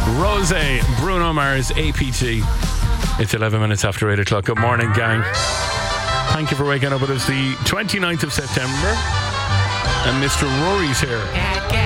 Rosé, Bruno Mars, APT. It's 11 minutes after 8 o'clock. Good morning, gang. Thank you for waking up with us. The 29th of September. And Mr. Rory's here.